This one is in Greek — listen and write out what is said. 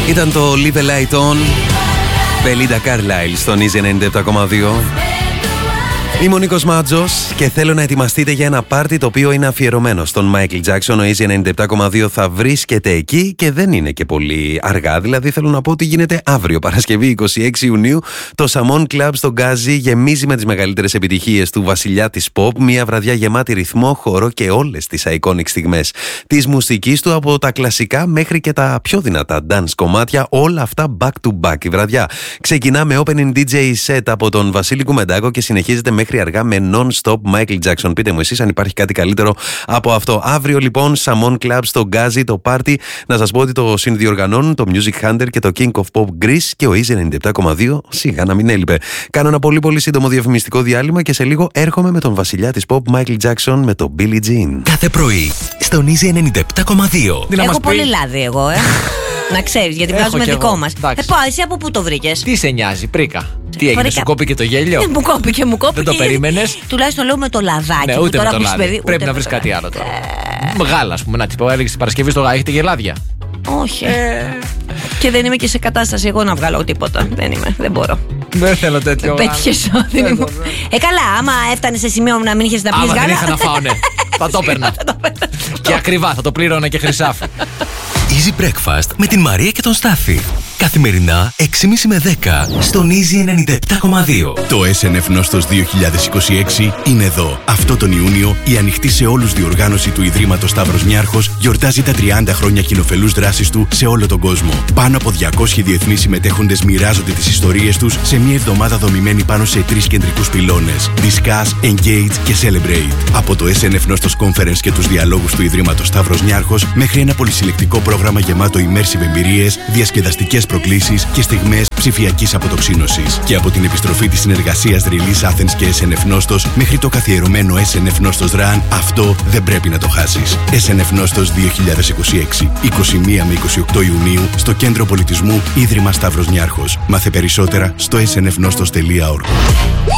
Ήταν το Live a Light On, Belinda Carlisle στον Easy 97,2. Είμαι ο Νίκος Μάτζος και θέλω να ετοιμαστείτε για ένα πάρτι το οποίο είναι αφιερωμένο στον Michael Jackson. Ο Easy 97,2 θα βρίσκεται εκεί και δεν είναι και πολύ αργά. Δηλαδή θέλω να πω ότι γίνεται αύριο, Παρασκευή 26 Ιουνίου. Το Samon Club στο Γκάζι γεμίζει με τις μεγαλύτερες επιτυχίες του βασιλιά της pop. Μια βραδιά γεμάτη ρυθμό, χορό και όλες τις iconic στιγμές της μουσικής του, από τα κλασικά μέχρι και τα πιο δυνατά dance κομμάτια. Όλα αυτά back to back. Η βραδιά ξεκινά με opening DJ set από τον Βασίλη Κουμεντάκο και συνεχίζεται μέχρι αργά με non-stop Michael Jackson. Πείτε μου εσείς αν υπάρχει κάτι καλύτερο από αυτό. Αύριο λοιπόν Samon Club στο Γκάζι το πάρτι. Να σας πω ότι το συνδιοργανώνουν το Music Hunter και το King of Pop Greece και ο Easy 97,2 σιγά να μην έλειπε. Κάνω ένα πολύ σύντομο διαφημιστικό διάλειμμα και σε λίγο έρχομαι με τον βασιλιά της pop Michael Jackson με το Billie Jean. Κάθε πρωί στον Easy 97,2. Έχω πολύ λάδι εγώ, να ξέρεις, γιατί βγάζουμε δικό μας. Εσύ από πού το βρήκες? Τι σε νοιάζει, πρίκα? Τι έγινε, σου κόπηκε το γέλιο? Μου κόπηκε. Δεν το περίμενες? Τουλάχιστον λέω με το λαδάκι. Ναι, ούτε με το λάδι. Πρέπει να βρεις κάτι άλλο τώρα. Γάλα, ας πούμε. Να τη πω, έλεγες την Παρασκευή στο έχετε γελάδια? Όχι. Και δεν είμαι και σε κατάσταση εγώ να βγάλω τίποτα. Δεν μπορώ. Δεν θέλω τέτοιο. Πέτυχες όδυνη μου. Καλά, άμα έφτανε σε σημείο να μην είχες να πεις γάλα. Άμα δεν είχα να φάω, ναι. Θα το έπαιρνα. Και ακριβά, θα το πλήρωνα και χρυσάφι. Easy Breakfast με την Μαρία και τον Στάφη. Καθημερινά 6.30 με 10 στον Easy 97,2. Το SNF Νόστος 2026 είναι εδώ. Αυτό τον Ιούνιο η ανοιχτή σε όλους διοργάνωση του Ιδρύματος Σταύρος Νιάρχος γιορτάζει τα 30 χρόνια κοινοφελούς δράσης του σε όλο τον κόσμο. Πάνω από 200 διεθνείς συμμετέχοντες μοιράζονται τις ιστορίες τους σε μια εβδομάδα δομημένη πάνω σε 3 κεντρικούς πυλώνες: Discuss, Engage και Celebrate. Από το SNF Νόστος Conference και τους διαλόγους του Ιδρύματος Σταύρος Νιάρχος μέχρι ένα πολυσυλλεκτικό πρόγραμμα γεμάτο immersive εμπειρίες, διασκεδαστικές προκλήσεις και στιγμές ψηφιακής αποτοξίνωσης. Και από την επιστροφή της συνεργασίας Release Athens και SNF Νόστος μέχρι το καθιερωμένο SNF Νόστος Run, αυτό δεν πρέπει να το χάσεις. SNF Νόστος 2026, 21 με 28 Ιουνίου στο Κέντρο Πολιτισμού Ίδρυμα Σταύρος Νιάρχος. Μάθε περισσότερα στο snfnostos.org.